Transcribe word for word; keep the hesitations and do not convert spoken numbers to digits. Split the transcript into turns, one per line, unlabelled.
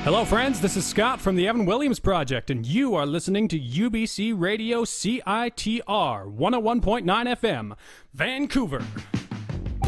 Hello, friends. This is Scott from the Evan Williams Project, and you are listening to U B C Radio C I T R one oh one point nine F M, Vancouver.